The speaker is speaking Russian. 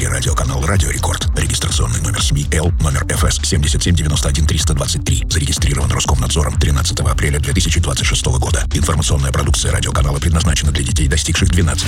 телерадиоканал «Радио Рекорд». Регистрационный номер СМИ Л, номер ФС 7791-323. Зарегистрирован Роскомнадзором 13 апреля 2026 года. Информационная продукция радиоканала предназначена для детей, достигших 12